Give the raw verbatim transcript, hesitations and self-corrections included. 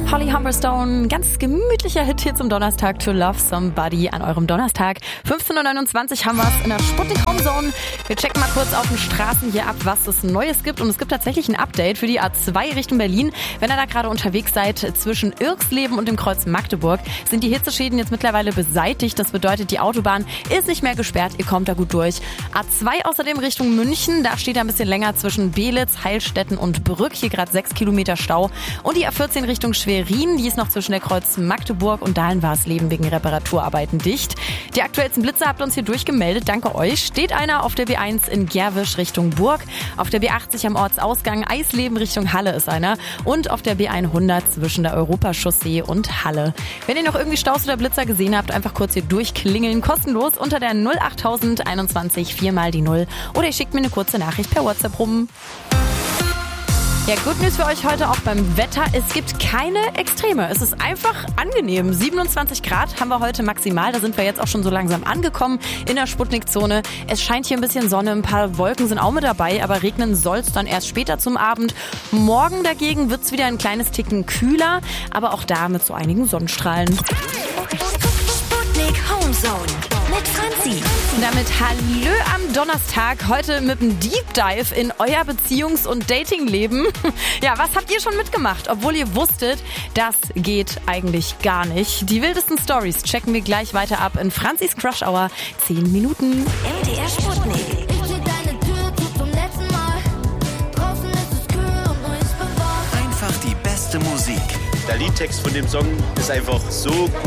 Holly Humberstone, ganz gemütlicher Hit hier zum Donnerstag, To Love Somebody an eurem Donnerstag. fünfzehn Uhr neunundzwanzig haben wir es in der Sputnik Homezone. Wir checken mal kurz auf den Straßen hier ab, was es Neues gibt. Und es gibt tatsächlich ein Update für die A zwei Richtung Berlin. Wenn ihr da gerade unterwegs seid, zwischen Irxleben und dem Kreuz Magdeburg, sind die Hitzeschäden jetzt mittlerweile beseitigt. Das bedeutet, die Autobahn ist nicht mehr gesperrt. Ihr kommt da gut durch. A zwei außerdem Richtung München. Da steht er ein bisschen länger zwischen Belitz, Heilstätten und Brück. Hier gerade sechs Kilometer Stau. Und die A vierzehn Richtung Schwerin. Die ist noch zwischen der Kreuz Magdeburg und Dahlen-Warsleben wegen Reparaturarbeiten dicht. Die aktuellsten Blitze habt ihr uns hier durchgemeldet. Danke euch. Steht einer auf der B eins in Gerwisch Richtung Burg. Auf der B achtzig am Ortsausgang Eisleben Richtung Halle ist einer. Und auf der B hundert zwischen der Europachaussee und Halle. Wenn ihr noch irgendwie Staus oder Blitzer gesehen habt, einfach kurz hier durchklingeln. Kostenlos unter der null achttausend einundzwanzig vier mal die null. Oder ihr schickt mir eine kurze Nachricht per WhatsApp rum. Ja, Good News für euch heute auch beim Wetter. Es gibt keine Extreme. Es ist einfach angenehm. siebenundzwanzig Grad haben wir heute maximal. Da sind wir jetzt auch schon so langsam angekommen in der Sputnik-Zone. Es scheint hier ein bisschen Sonne, ein paar Wolken sind auch mit dabei, aber regnen soll es dann erst später zum Abend. Morgen dagegen wird es wieder ein kleines Ticken kühler, aber auch da mit so einigen Sonnenstrahlen. Sputnik Homezone mit Franzi. Und damit Hallö am Donnerstag, heute mit einem Deep Dive in euer Beziehungs- und Datingleben. Ja, was habt ihr schon mitgemacht, obwohl ihr wusstet, das geht eigentlich gar nicht? Die wildesten Stories checken wir gleich weiter ab in Franzis Crush Hour. zehn Minuten. M D R Sputnik. Einfach die beste Musik. Der Liedtext von dem Song ist einfach so gut.